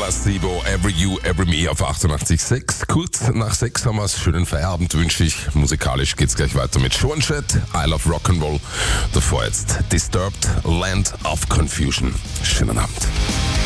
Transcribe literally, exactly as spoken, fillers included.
Placebo, Every You, Every Me auf achtundachtzig Komma sechs. Kurz nach sechs haben wir es. Schönen Feierabend wünsche ich. Musikalisch geht's gleich weiter mit Show and Chat, I Love Rock'n'Roll. Davor jetzt Disturbed, Land of Confusion. Schönen Abend.